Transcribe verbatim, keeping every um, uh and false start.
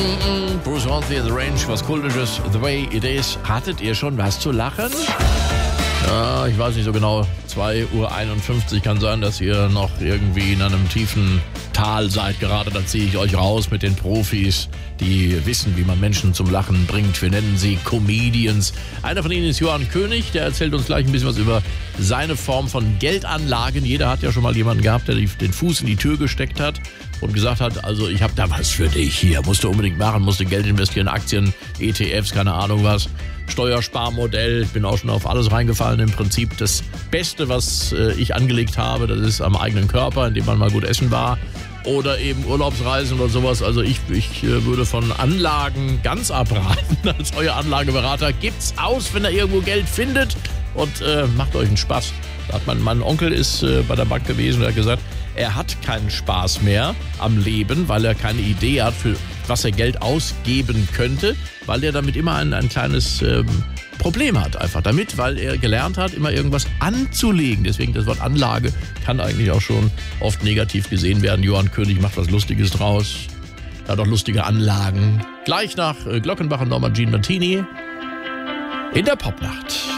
Mm-mm. Bruce Hornsby, The Range, was Kultisches, The Way It Is. Hattet ihr schon was zu lachen? Ja, ich weiß nicht so genau. zwei Uhr einundfünfzig kann sein, dass ihr noch irgendwie in einem tiefen Tal seid gerade. Da ziehe ich euch raus mit den Profis, die wissen, wie man Menschen zum Lachen bringt. Wir nennen sie Comedians. Einer von ihnen ist Johann König. Der erzählt uns gleich ein bisschen was über seine Form von Geldanlagen. Jeder hat ja schon mal jemanden gehabt, der den Fuß in die Tür gesteckt hat und gesagt hat, also ich habe da was für dich hier. Musst du unbedingt machen, musst du Geld investieren, Aktien, E T Fs, keine Ahnung was. Steuersparmodell, ich bin auch schon auf alles reingefallen. Im Prinzip das Beste, was äh, ich angelegt habe, das ist am eigenen Körper, indem man mal gut essen war. Oder eben Urlaubsreisen oder sowas. Also ich, ich äh, würde von Anlagen ganz abraten. Als euer Anlageberater gibt's aus, wenn er irgendwo Geld findet. Und äh, macht euch einen Spaß. Da hat mein, mein Onkel ist äh, bei der Bank gewesen und hat gesagt, er hat keinen Spaß mehr am Leben, weil er keine Idee hat, für was er Geld ausgeben könnte, weil er damit immer ein, ein kleines ähm, Problem hat. Einfach damit, weil er gelernt hat, immer irgendwas anzulegen. Deswegen das Wort Anlage kann eigentlich auch schon oft negativ gesehen werden. Johann König macht was Lustiges draus. Er hat auch lustige Anlagen. Gleich nach äh, Glockenbach und Norma Jean Martini in der Popnacht.